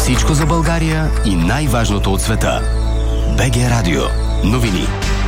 Всичко за България и най-важното от света. БГ Радио. Новини.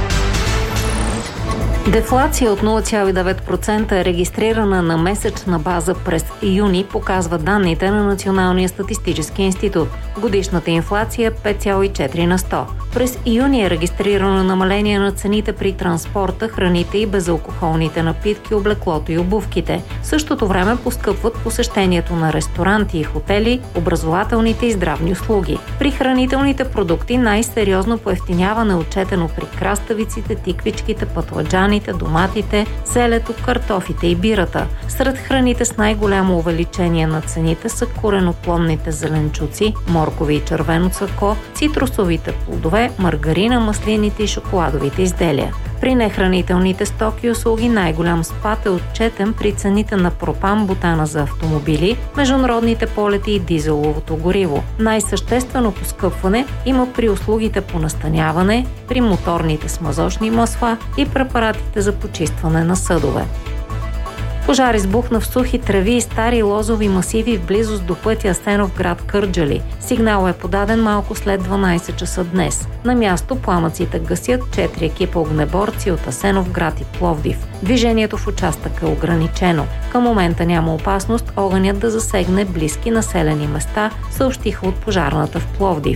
Дефлация от 0,9% е регистрирана на месечна база през юни, показва данните на Националния статистически институт. Годишната инфлация е 5,4 на 100. През юни е регистрирано намаление на цените при транспорта, храните и безалкохолните напитки, облеклото и обувките. В същото време поскъпват посещението на ресторанти и хотели, образователните и здравни услуги. При хранителните продукти най-сериозно поевтиняване отчетено при краставиците, тиквичките, пътладжаните, доматите, зелето, картофите и бирата. Сред храните с най-голямо увеличение на цените са кореноплодните зеленчуци, моркови и червено цвекло, цитрусовите плодове, маргарина, маслините и шоколадовите изделия. При нехранителните стоки и услуги най-голям спад е отчетен при цените на пропан, бутана за автомобили, международните полети и дизеловото гориво. Най-съществено поскъпване има при услугите по настаняване, при моторните смазочни масла и препаратите за почистване на съдове. Пожар избухна в сухи треви и стари лозови масиви в близост до пътя Асеновград – Кърджали. Сигнал е подаден малко след 12 часа днес. На място пламъците гасят 4 екипа огнеборци от Асеновград и Пловдив. Движението в участъка е ограничено. Към момента няма опасност огънят да засегне близки населени места, съобщиха от пожарната в Пловдив.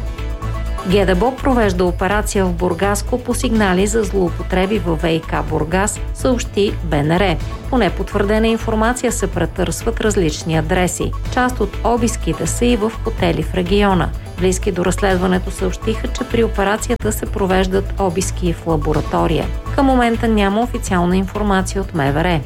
ГДБОП провежда операция в Бургаско по сигнали за злоупотреби във ВиК Бургас, съобщи БНР. По непотвърдена информация се претърсват различни адреси. Част от обиските са и в хотели в региона. Близки до разследването съобщиха, че при операцията се провеждат обиски в лаборатория. Към момента няма официална информация от МВР.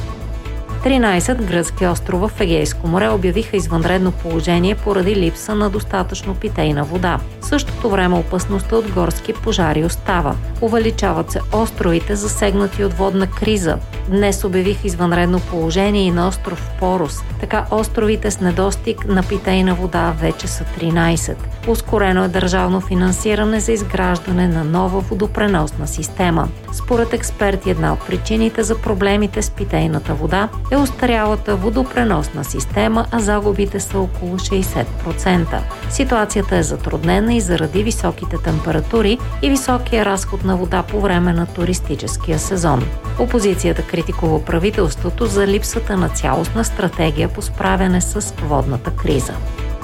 13 гръцки острова в Егейско море обявиха извънредно положение поради липса на достатъчно питейна вода. В същото време опасността от горски пожари остава. Увеличават се островите, засегнати от водна криза. Днес обявиха извънредно положение и на остров Порос. Така островите с недостиг на питейна вода вече са 13. Ускорено е държавно финансиране за изграждане на нова водопреносна система. Според експерти, една от причините за проблемите с питейната вода е устарялата водопреносна система, а загубите са около 60%. Ситуацията е затруднена и заради високите температури и високия разход на вода по време на туристическия сезон. Опозицията критикува правителството за липсата на цялостна стратегия по справяне с водната криза.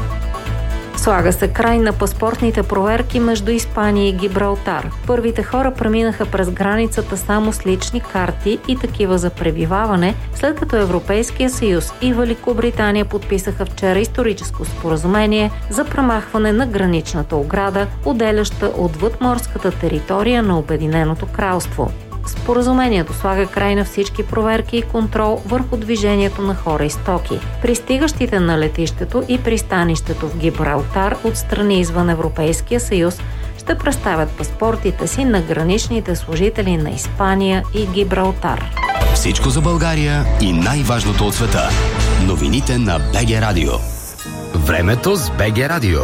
Слага се край на паспортните проверки между Испания и Гибралтар. Първите хора преминаха през границата само с лични карти и такива за пребиваване, след като Европейския съюз и Великобритания подписаха вчера историческо споразумение за премахване на граничната ограда, отделяща отвъдморската територия на Обединеното кралство. Споразумението слага край на всички проверки и контрол върху движението на хора и стоки. Пристигащите на летището и пристанището в Гибралтар от страни извън Европейския съюз ще представят паспортите си на граничните служители на Испания и Гибралтар. Всичко за България и най-важното от света. Новините на БГ Радио. Времето с БГ Радио.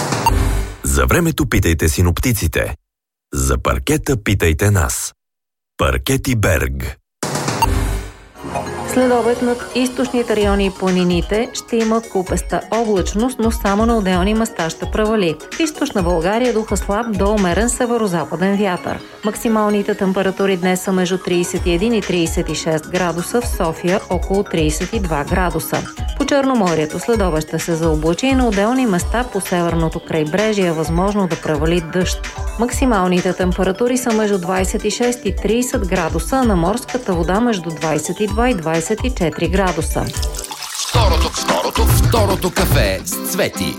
За времето питайте синоптиците. За паркета питайте нас. Паркети Берг. След обед над източните райони и планините ще има купеста облачност, но само на отделни места ще превали. В източна България духа слаб до умерен северозападен вятър. Максималните температури днес са между 31 и 36 градуса, в София около 32 градуса. По Черноморието след обед ще се заоблачи и на отделни места по северното крайбрежие е възможно да превали дъжд. Максималните температури са между 26 и 30 градуса, а на морската вода между 22 и 24 градуса. Второто кафе с Цвети.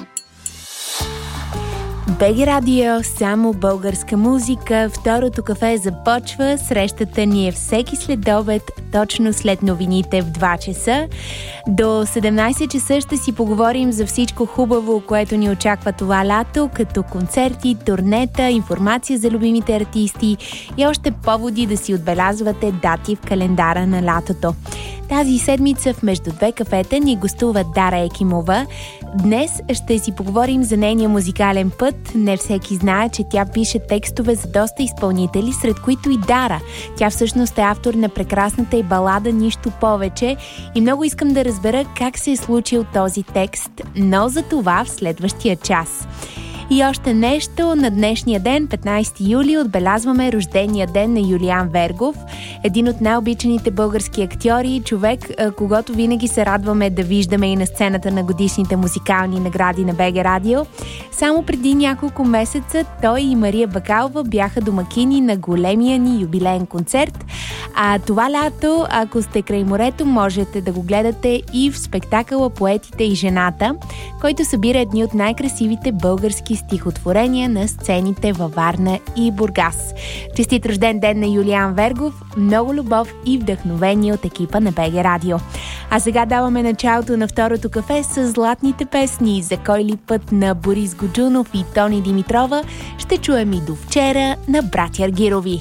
БГ Радио, само българска музика. Второто кафе започва. Срещата ни е всеки следобед, точно след новините в 2 часа. До 17 часа ще си поговорим за всичко хубаво, което ни очаква това лято, като концерти, турнета, информация за любимите артисти и още поводи да си отбелязвате дати в календара на лятото. Тази седмица в Между две кафета ни гостува Дара Екимова, Днес ще си поговорим за нейния музикален път. Не всеки знае, че тя пише текстове за доста изпълнители, сред които и Дара. Тя всъщност е автор на прекрасната и балада "Нищо повече" и много искам да разбера как се е случил този текст, но за това в следващия час. И още нещо, на днешния ден, 15 юли, отбелязваме рождения ден на Юлиан Вергов, един от най-обичаните български актьори, човек, когото винаги се радваме да виждаме и на сцената на годишните музикални награди на БГ Радио. Само преди няколко месеца той и Мария Бакалова бяха домакини на големия ни юбилеен концерт, а това лято, ако сте край морето, можете да го гледате и в спектакъла "Поетите и жената", който събира едни от най-красивите български стихотворения на сцените във Варна и Бургас. Честит рожден ден на Юлиан Вергов, много любов и вдъхновение от екипа на БГ Радио. А сега даваме началото на второто кафе с златните песни. "За кой ли път" на Борис Годжунов и Тони Димитрова. Ще чуем и "До вчера" на братя Аргирови.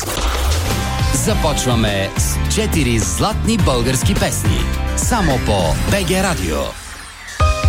Започваме с 4 златни български песни. Само по БГ Радио.